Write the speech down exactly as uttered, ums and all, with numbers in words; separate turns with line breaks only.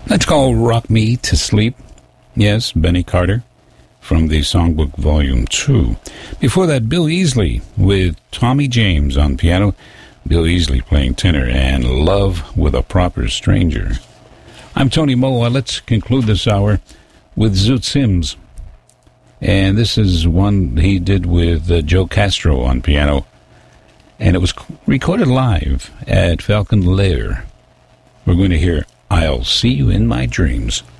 That's called Rock Me to Sleep. Yes, Benny Carter from the Songbook Volume two. Before that, Bill Easley with Tommy James on piano. Bill Easley playing tenor, and Love with a Proper Stranger. I'm Tony Moa. Let's conclude this hour with Zoot Sims. And this is one he did with uh, Joe Castro on piano. And it was recorded live at Falcon Lair. We're going to hear I'll See You in My Dreams.